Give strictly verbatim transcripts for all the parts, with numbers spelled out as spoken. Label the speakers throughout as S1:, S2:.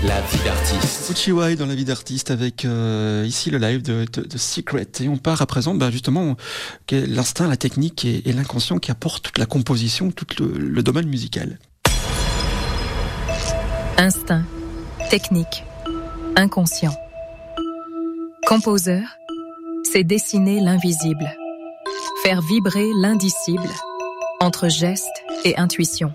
S1: La vie d'artiste.
S2: Uchiwai dans la vie d'artiste avec euh, ici le live de, de, de Secret. Et on part à présent bah, justement l'instinct, la technique et, et l'inconscient qui apportent toute la composition, tout le, le domaine musical.
S3: Instinct, technique, inconscient. Composeur, c'est dessiner l'invisible, faire vibrer l'indicible entre geste et intuition.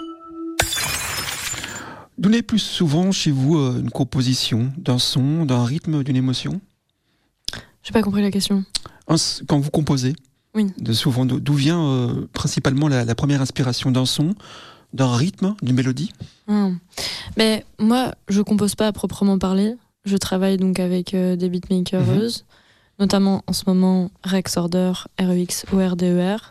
S2: Donnez plus souvent chez vous euh, une composition d'un son, d'un rythme, d'une émotion.
S4: J'ai pas compris la question.
S2: Un, quand vous composez,
S4: oui.
S2: de souvent d'où vient euh, principalement la, la première inspiration d'un son, d'un rythme, d'une mélodie.
S4: Hum. Mais moi, je compose pas à proprement parler. Je travaille donc avec euh, des beatmakers, mm-hmm. notamment en ce moment Rex Order, R E X O R D E R.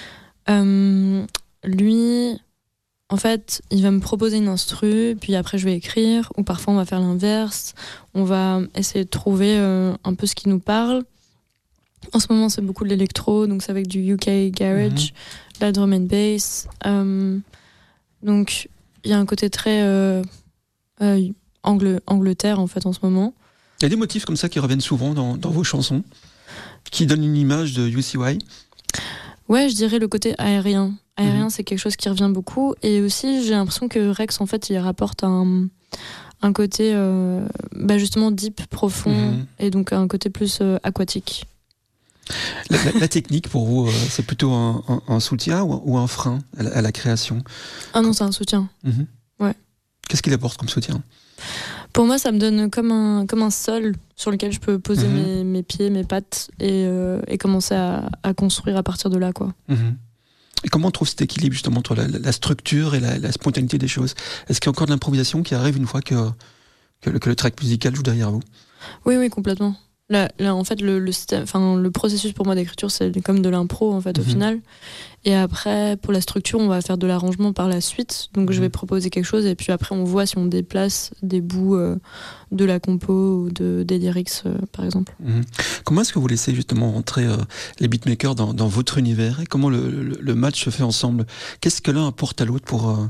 S4: Euh, lui. En fait, il va me proposer une instru, puis après je vais écrire, ou parfois on va faire l'inverse. On va essayer de trouver euh, un peu ce qui nous parle. En ce moment, c'est beaucoup de l'électro, donc c'est avec du U K garage, mm-hmm. la drum and bass. Euh, donc il y a un côté très euh, euh, Angl- Angleterre en fait en ce moment.
S2: Il y a des motifs comme ça qui reviennent souvent dans, dans vos chansons, qui donnent une image de U C Y.
S4: Ouais, je dirais le côté aérien. Aérien, mmh. c'est quelque chose qui revient beaucoup. Et aussi, j'ai l'impression que Rex, en fait, il rapporte un, un côté euh, bah justement deep, profond, mmh. et donc un côté plus euh, aquatique.
S2: La, la, la technique, pour vous, euh, c'est plutôt un, un, un soutien ou un, ou un frein à la, à la création ?
S4: Ah non, c'est un soutien. Mmh. Ouais.
S2: Qu'est-ce qu'il apporte comme soutien ?
S4: Pour moi, ça me donne comme un, comme un sol sur lequel je peux poser mmh. mes, mes pieds, mes pattes, et, euh, et commencer à, à construire à partir de là, quoi.
S2: Mmh. Et comment on trouve cet équilibre justement entre la, la structure et la, la spontanéité des choses ? Est-ce qu'il y a encore de l'improvisation qui arrive une fois que, que, le, que le track musical joue derrière vous ?
S4: Oui, oui, complètement. Là, là, en fait, le, le, système, le processus pour moi d'écriture, c'est comme de l'impro en fait, mmh. au final. Et après, pour la structure, on va faire de l'arrangement par la suite. Donc, mmh. je vais proposer quelque chose et puis après, on voit si on déplace des bouts euh, de la compo ou de, des lyrics, euh, par exemple.
S2: Mmh. Comment est-ce que vous laissez justement entrer euh, les beatmakers dans, dans votre univers et comment le, le, le match se fait ensemble ? Qu'est-ce que l'un apporte à l'autre pour... Euh...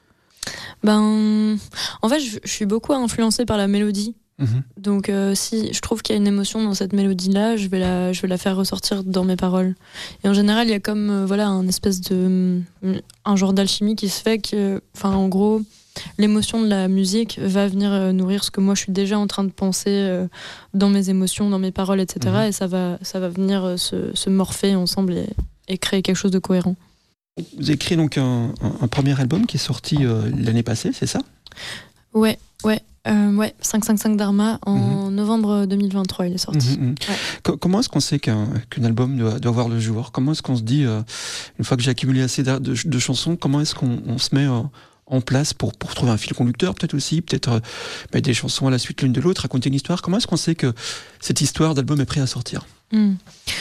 S4: Ben, en fait, je, je suis beaucoup influencée par la mélodie. Mmh. Donc euh, si je trouve qu'il y a une émotion dans cette mélodie-là, je vais la, je vais la faire ressortir dans mes paroles. Et en général, il y a comme euh, voilà un espèce de un genre d'alchimie qui se fait que, enfin en gros, l'émotion de la musique va venir euh, nourrir ce que moi je suis déjà en train de penser euh, dans mes émotions, dans mes paroles, et cetera. Mmh. Et ça va, ça va venir euh, se, se morpher ensemble et, et créer quelque chose de cohérent.
S2: Vous avez écrit donc un, un, un premier album qui est sorti euh, l'année passée, c'est ça ?
S4: Ouais, ouais. Euh, ouais, cinq cent cinquante-cinq Dharma en mmh. novembre deux mille vingt-trois, il est sorti.
S2: Mmh, mmh. Ouais. Co- comment est-ce qu'on sait qu'un, qu'un album doit, doit voir le jour ? Comment est-ce qu'on se dit, euh, une fois que j'ai accumulé assez de, de, de chansons, comment est-ce qu'on on se met euh, en place pour, pour trouver un fil conducteur, peut-être aussi, peut-être euh, mettre des chansons à la suite l'une de l'autre, raconter une histoire ? Comment est-ce qu'on sait que cette histoire d'album est prête à sortir ?
S4: mmh.